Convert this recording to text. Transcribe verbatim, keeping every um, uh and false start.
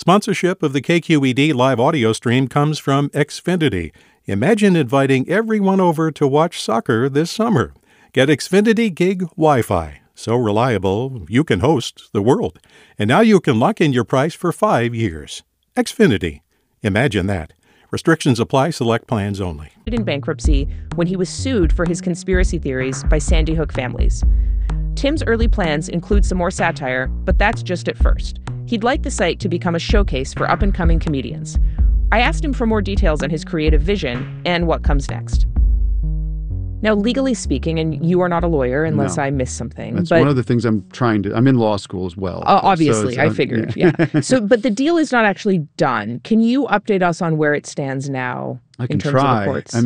Sponsorship of the K Q E D live audio stream comes from Xfinity. Imagine inviting everyone over to watch soccer this summer. Get Xfinity Gig Wi-Fi. So reliable, you can host the world. And now you can lock in your price for five years. Xfinity. Imagine that. Restrictions apply. Select plans only. In bankruptcy when he was sued for his conspiracy theories by Sandy Hook families. Tim's early plans include some more satire, but that's just at first. He'd like the site to become a showcase for up-and-coming comedians. I asked him for more details on his creative vision and what comes next. Now, legally speaking, and you are not a lawyer unless No. I missed something. That's but, one of the things I'm trying to... I'm in law school as well. Uh, so obviously, it's- I figured, yeah. yeah. So, but the deal is not actually done. Can you update us on where it stands now I in can terms try. of reports? I